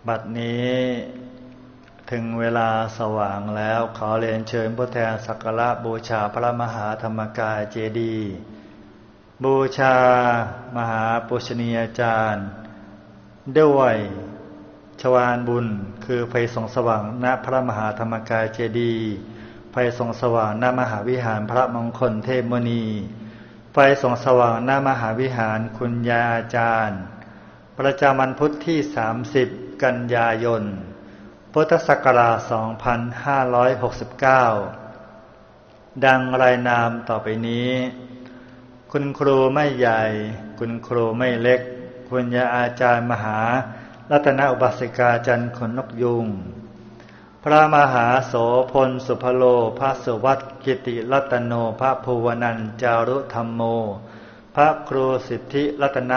บัดนี้ถึงเวลาสว่างแล้วขอเรียนเชิญผู้แทนสักการะบูชาพระมหาธรรมกายเจดีย์บูชามหาปุชนียาจารย์ด้วยชวาลบุญคือไฟส่องสว่างณพระมหาธรรมกายเจดีย์ไฟส่องสว่างณมหาวิหารพระมงคลเทพมุนีไฟส่องสว่างณมหาวิหารคุณยาอาจารย์ประจำวันพุธที่30กันยายนพุทธศักราช2569ดังรายนามต่อไปนี้คุณครูไม่ใหญ่คุณครูไม่เล็กคุณยาอาจารย์มหารัตนอุบาสิกาจันทร์ขนนกยุงพระมหาโสพลสุภโลพระสุวัตกิติรัตโนพระภูวนันท์จารุธรรมโมพระครูสิทธิรัตน